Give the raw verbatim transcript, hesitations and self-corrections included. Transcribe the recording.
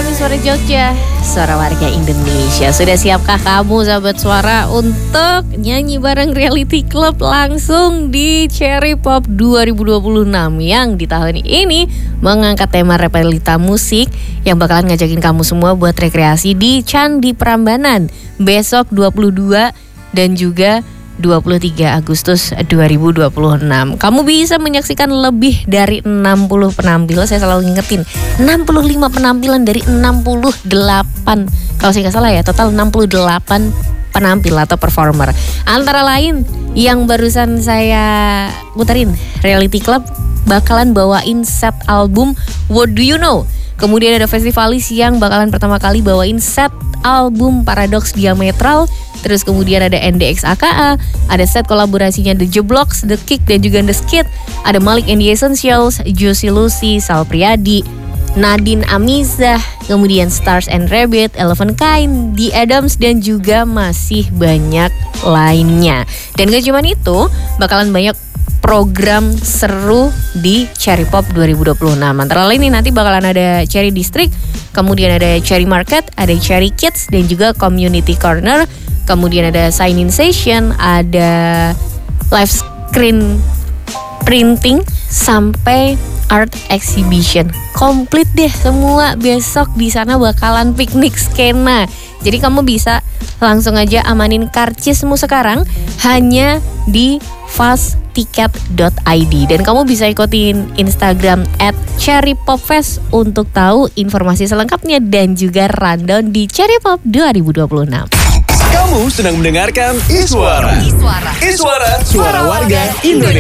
kami Suara Jogja, suara warga Indonesia. Sudah siapkah kamu sahabat suara untuk nyanyi bareng Reality Club langsung di Cherry Pop dua ribu dua puluh enam yang di tahun ini mengangkat tema realita musik yang bakalan ngajakin kamu semua buat rekreasi di Candi Prambanan besok dua puluh dua dan juga dua puluh tiga Agustus dua ribu dua puluh enam. Kamu bisa menyaksikan lebih dari enam puluh penampilan. Saya selalu ngingetin, enam puluh lima penampilan dari enam puluh delapan. Kalau saya nggak salah ya, total enam puluh delapan penampil atau performer. Antara lain yang barusan saya puterin, Reality Club bakalan bawain set album What Do You Know. Kemudian ada Festivalis yang bakalan pertama kali bawain set album Paradox Diametral. Terus kemudian ada N D X A K A, ada set kolaborasinya The Joblox, The Kick, dan juga The Skid. Ada Malik and the Essentials, Juicy Lucy, Sal Priadi, Nadine Amizah, kemudian Stars and Rabbit, Eleven Kind, The Adams, dan juga masih banyak lainnya. Dan gak cuma itu, bakalan banyak program seru di Cherry Pop dua ribu dua puluh enam. Antara lain ini nanti bakalan ada Cherry District, kemudian ada Cherry Market, ada Cherry Kids, dan juga Community Corner. Kemudian ada sign-in session, ada live screen printing, sampai art exhibition. Komplit deh semua, besok di sana bakalan piknik skena. Jadi kamu bisa langsung aja amanin karcismu sekarang hanya di fast ticket dot i d. Dan kamu bisa ikutin Instagram at cherry pop fest untuk tahu informasi selengkapnya dan juga rundown di Cherry Pop dua ribu dua puluh enam. Kamu sedang mendengarkan Iswara. Iswara. Iswara, suara warga Indonesia.